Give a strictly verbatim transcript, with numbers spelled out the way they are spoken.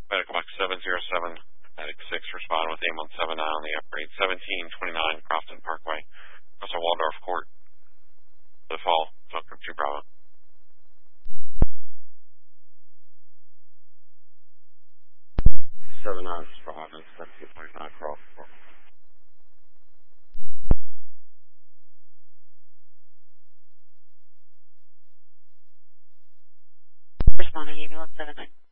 Medical box seven zero seven, Medic six, respond with A one seven nine on the upgrade, seventeen twenty-nine Crofton Parkway, also Waldorf Court, the fall, Falcon two Bravo. seven nine, respond, seventeen twenty-nine Crofton. Responding, A one seven nine.